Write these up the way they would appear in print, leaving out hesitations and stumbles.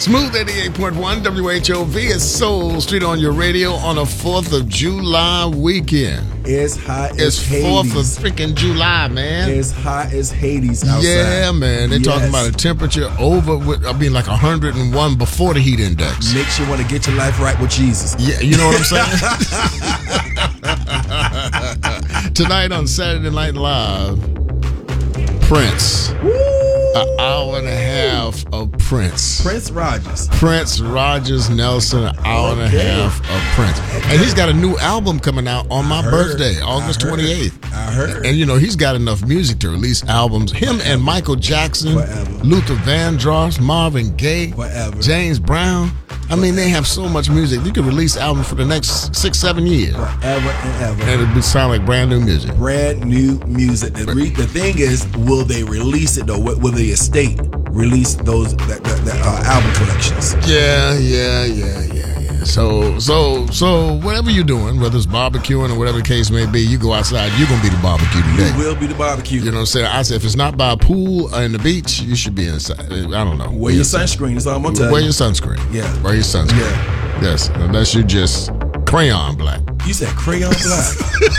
Smooth 88.1 WHOV is Soul Street on your radio on a 4th of July weekend. It's hot It's as Hades. 4th of freaking July, man. It's hot as Hades outside. Yeah, man. They're talking about a temperature over, like 101 before the heat index. Makes you want to get your life right with Jesus. Yeah, you know what I'm saying? Tonight on Saturday Night Live, Prince. An hour and a half of Prince. Prince Rogers. Prince Rogers Nelson, an hour and a half of Prince. And he's got a new album coming out on my birthday, August 28th. I heard. And, he's got enough music to release albums. Him and Michael Jackson, Luther Vandross, Marvin Gaye, James Brown. I mean, they have so much music. You could release albums for the next 6-7 years. Forever and ever. And it would sound like brand new music. Brand new music. The thing is, will they release it, though? Will the estate release those album collections? Yeah. So whatever you're doing, whether it's barbecuing or whatever the case may be, you go outside, you're going to be the barbecue today. You will be the barbecue. You know what I'm saying? I said, if it's not by a pool or in the beach, you should be inside. I don't know. Wear your sunscreen. That's all I'm going to tell you. Wear your sunscreen. Yeah. Wear your sunscreen. Yeah. Yes. Unless you just crayon black. You said crayon black.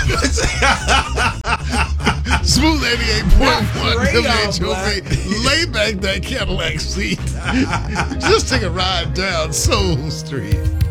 Smooth 88.1 black. Lay back that Cadillac seat. Just take a ride down Soul Street.